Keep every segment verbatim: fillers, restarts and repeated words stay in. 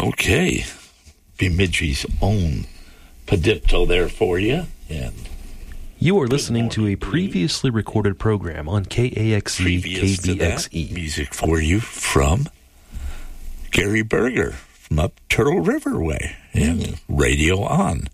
Okay. Bemidji's own Padipto there for you. And you are listening to a previously recorded program on K A X E K B X E. Music for you from Gary Berger from up Turtle River Way and mm. Radio On.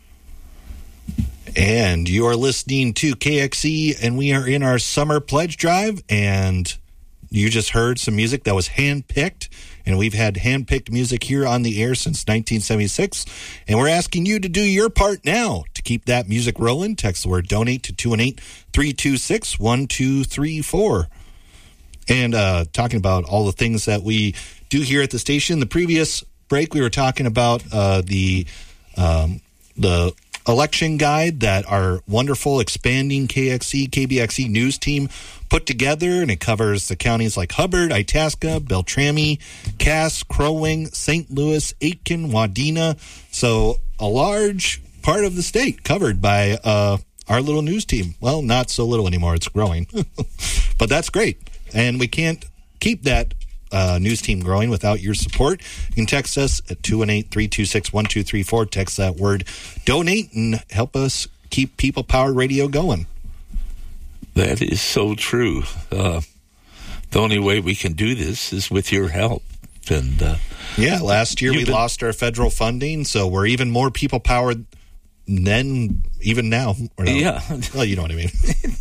And you are listening to K X E, and we are in our summer pledge drive, and you just heard some music that was hand-picked, and we've had hand-picked music here on the air since nineteen seventy-six, and we're asking you to do your part now to keep that music rolling. Text the word donate to two one eight, three two six, one two three four. And uh, talking about all the things that we do here at the station. The previous break, we were talking about uh, the um, the election guide that our wonderful expanding K X E, K B X E news team put together, and it covers the counties like Hubbard, Itasca, Beltrami, Cass, Crow Wing, Saint Louis, Aitkin, Wadena. So a large part of the state covered by uh, our little news team. Well, not so little anymore. It's growing. But that's great. And we can't keep that Uh, news team growing without your support. You can text us at two one eight, three two six, one two three four. Text that word donate and help us keep People Power Radio going. That is so true. Uh, the only way we can do this is with your help. And uh, yeah, last year we been... lost lost our federal funding, so we're even more people powered than even now. Or no. Yeah. Well, you know what I mean.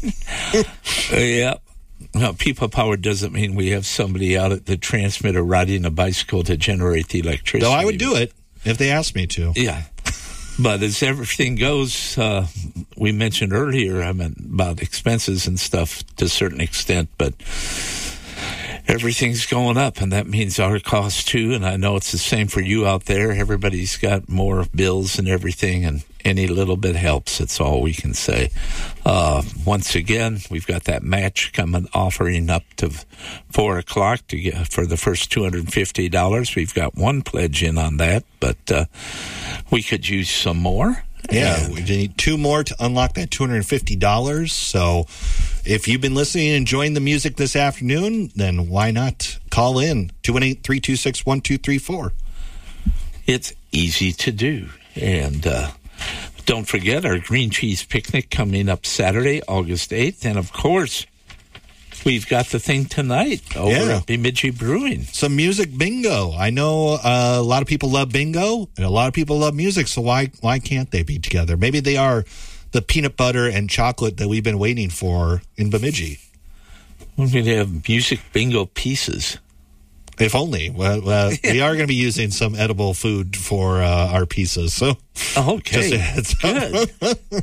uh, yeah. No, People Power doesn't mean we have somebody out at the transmitter riding a bicycle to generate the electricity. Though I would do it if they asked me to. Yeah. But as everything goes, uh, we mentioned earlier, I mean, about expenses and stuff to a certain extent, but everything's going up, and that means our costs too, and I know it's the same for you out there. Everybody's got more bills and everything, and any little bit helps. That's all we can say. Uh, once again, we've got that match coming, offering up to four o'clock to get for the first two hundred fifty dollars. We've got one pledge in on that, but uh, we could use some more. Yeah, and we need two more to unlock that two hundred fifty dollars. So if you've been listening and enjoying the music this afternoon, then why not call in two one eight, three two six, one two three four. It's easy to do. And uh, don't forget our green cheese picnic coming up Saturday, August eighth. And, of course, we've got the thing tonight over yeah. at Bemidji Brewing. Some music bingo. I know uh, a lot of people love bingo, and a lot of people love music, so why why can't they be together? Maybe they are the peanut butter and chocolate that we've been waiting for in Bemidji. We're going to have music bingo pieces. If only. Well, well we are going to be using some edible food for uh, our pieces. So, okay, just a heads up. Good.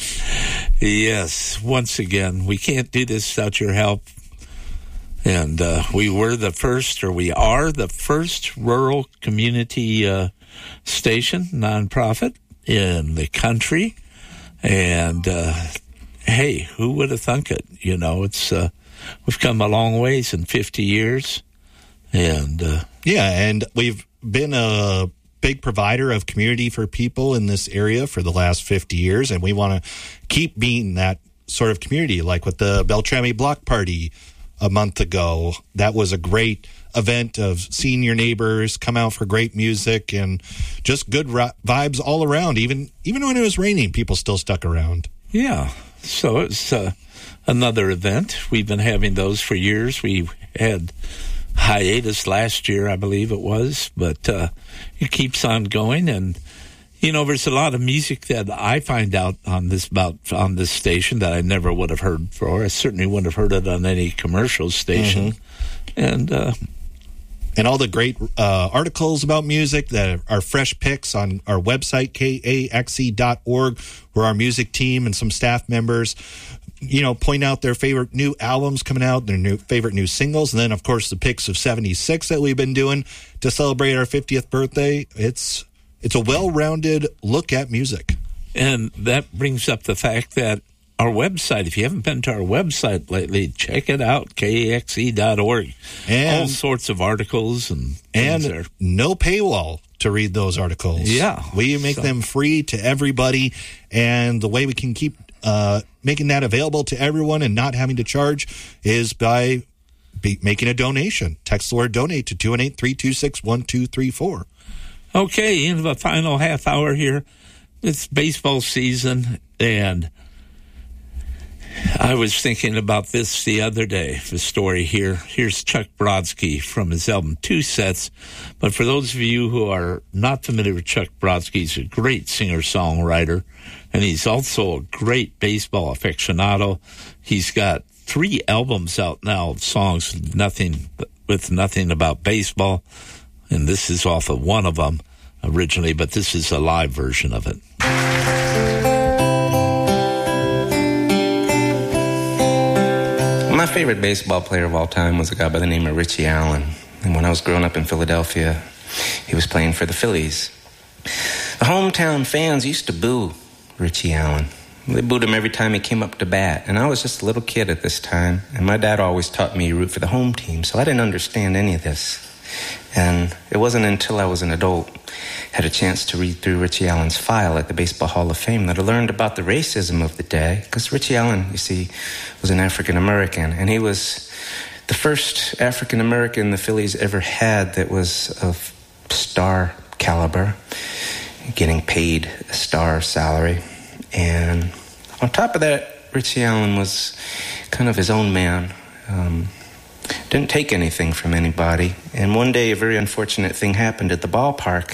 Yes, once again, we can't do this without your help. And uh, we were the first, or we are the first rural community uh, station, nonprofit in the country. And uh, hey, who would have thunk it? You know, it's uh, we've come a long ways in fifty years. And uh, yeah, and we've been a big provider of community for people in this area for the last fifty years, and we want to keep being that sort of community, like with the Beltrami Block Party a month ago. That was a great event of seeing your neighbors come out for great music and just good ri- vibes all around. Even even when it was raining, people still stuck around. Yeah, so it's uh, another event. We've been having those for years. We had hiatus last year, I believe it was, but uh, it keeps on going. And you know, there's a lot of music that I find out on this about on this station that I never would have heard before. I certainly wouldn't have heard it on any commercial station. Mm-hmm. And uh, and all the great uh, articles about music that are fresh picks on our website, K A X E dot org, where our music team and some staff members, you know, point out their favorite new albums coming out, their new favorite new singles, and then, of course, the picks of seventy-six that we've been doing to celebrate our fiftieth birthday. It's it's a well-rounded look at music. And that brings up the fact that our website, if you haven't been to our website lately, check it out, K A X E dot org. And, all sorts of articles and and there. No paywall to read those articles. Yeah. We make so. them free to everybody, and the way we can keep uh, making that available to everyone and not having to charge is by be making a donation. Text the word donate to two one eight, three two six, one two three four. Okay, in the final half hour here, it's baseball season, and I was thinking about this the other day, the story here. Here's Chuck Brodsky from his album Two Sets. But for those of you who are not familiar with Chuck Brodsky, he's a great singer-songwriter, and he's also a great baseball aficionado. He's got three albums out now of songs with nothing, with nothing about baseball, and this is off of one of them originally, but this is a live version of it. My favorite baseball player of all time was a guy by the name of Richie Allen. And when I was growing up in Philadelphia, he was playing for the Phillies. The hometown fans used to boo Richie Allen. They booed him every time he came up to bat. And I was just a little kid at this time, and my dad always taught me to root for the home team, so I didn't understand any of this. And it wasn't until I was an adult, had a chance to read through Richie Allen's file at the Baseball Hall of Fame, that I learned about the racism of the day. Because Richie Allen, you see, was an African-American, and he was the first African-American the Phillies ever had that was of star caliber, getting paid a star salary. And on top of that, Richie Allen was kind of his own man. Um, didn't take anything from anybody. And one day, a very unfortunate thing happened at the ballpark.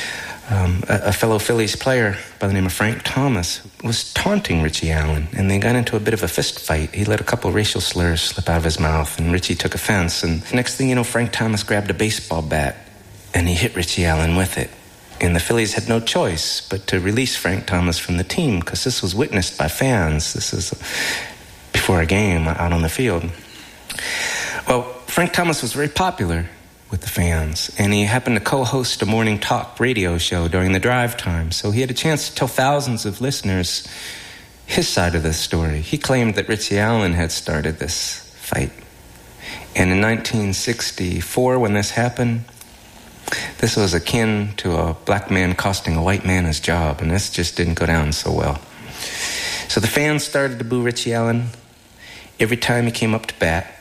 Um, a, a fellow Phillies player by the name of Frank Thomas was taunting Richie Allen, and they got into a bit of a fist fight. He let a couple racial slurs slip out of his mouth, and Richie took offense. And the next thing you know, Frank Thomas grabbed a baseball bat, and he hit Richie Allen with it. And the Phillies had no choice but to release Frank Thomas from the team, because this was witnessed by fans. This is before a game out on the field. Well, Frank Thomas was very popular with the fans, and he happened to co-host a morning talk radio show during the drive time, so he had a chance to tell thousands of listeners his side of the story. He claimed that Richie Allen had started this fight. And in nineteen sixty-four, when this happened, this was akin to a black man costing a white man his job, and this just didn't go down so well. So the fans started to boo Richie Allen every time he came up to bat.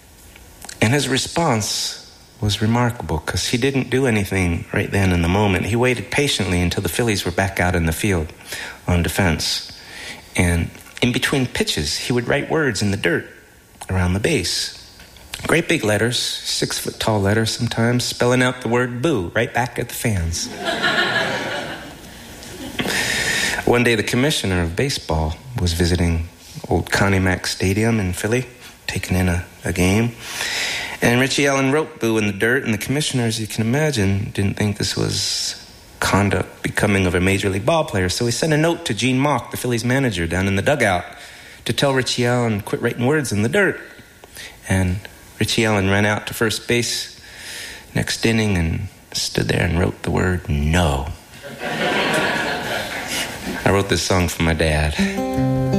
And his response was remarkable, because he didn't do anything right then in the moment. He waited patiently until the Phillies were back out in the field on defense. And in between pitches, he would write words in the dirt around the base. Great big letters, six-foot-tall letters sometimes, spelling out the word boo right back at the fans. One day, the commissioner of baseball was visiting old Connie Mack Stadium in Philly, taking in a, a game. And Richie Allen wrote boo in the dirt, and the commissioner, as you can imagine, didn't think this was conduct becoming of a major league ball player. So he sent a note to Gene Mauch, the Phillies manager, down in the dugout, to tell Richie Allen quit writing words in the dirt. And Richie Allen ran out to first base next inning and stood there and wrote the word no. I wrote this song for my dad.